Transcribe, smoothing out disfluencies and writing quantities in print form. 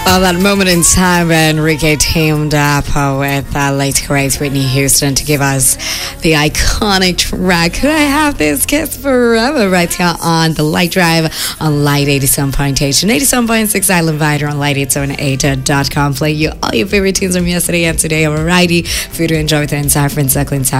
Well, that moment in time when Enrique teamed up with late great Whitney Houston to give us the iconic track Could I Have This Kiss Forever right here on the Light Drive on Light 87.8 and 87.6 Island Vider on light878.com. Play you all your favorite tunes from yesterday and today. Alrighty, for you to enjoy with the Inside Friends Circle